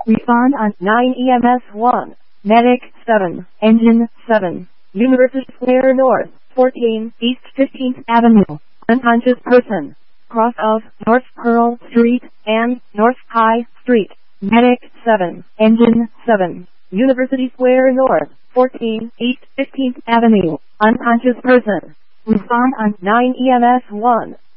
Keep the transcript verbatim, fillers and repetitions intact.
Respond on nine E M S one. Medic seven. Engine seven. University Square North, fourteen East fifteenth Avenue. Unconscious person. Cross of North Pearl Street and North High Street. Medic seven. Engine seven. University Square North, fourteen East fifteenth Avenue. Unconscious person. Respond on nine E M S one.